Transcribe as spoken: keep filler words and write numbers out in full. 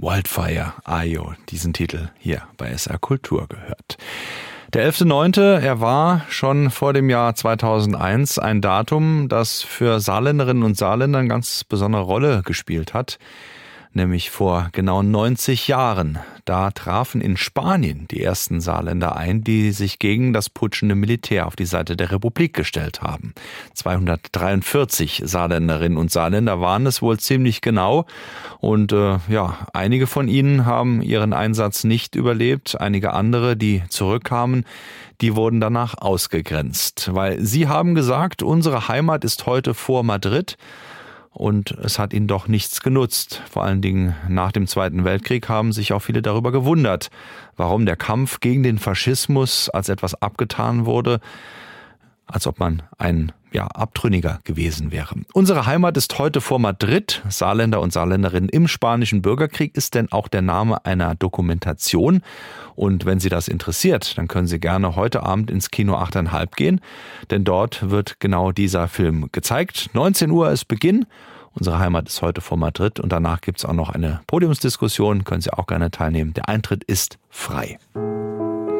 Wildfire, Ayo, diesen Titel hier bei S R Kultur gehört. Der elfter neunte, er war schon vor dem Jahr zweitausendeins ein Datum, das für Saarländerinnen und Saarländer eine ganz besondere Rolle gespielt hat. Nämlich vor genau neunzig Jahren. Da trafen in Spanien die ersten Saarländer ein, die sich gegen das putschende Militär auf die Seite der Republik gestellt haben. zweihundertdreiundvierzig Saarländerinnen und Saarländer waren es wohl ziemlich genau. Und äh, ja, einige von ihnen haben ihren Einsatz nicht überlebt. Einige andere, die zurückkamen, die wurden danach ausgegrenzt. Weil sie haben gesagt, unsere Heimat ist heute vor Madrid. Und es hat ihnen doch nichts genutzt. Vor allen Dingen nach dem Zweiten Weltkrieg haben sich auch viele darüber gewundert, warum der Kampf gegen den Faschismus als etwas abgetan wurde, als ob man ein ja, Abtrünniger gewesen wäre. Unsere Heimat ist heute vor Madrid. Saarländer und Saarländerinnen im Spanischen Bürgerkrieg ist denn auch der Name einer Dokumentation. Und wenn Sie das interessiert, dann können Sie gerne heute Abend ins Kino achteinhalb gehen, denn dort wird genau dieser Film gezeigt. neunzehn Uhr ist Beginn. Unsere Heimat ist heute vor Madrid und danach gibt es auch noch eine Podiumsdiskussion. Können Sie auch gerne teilnehmen. Der Eintritt ist frei.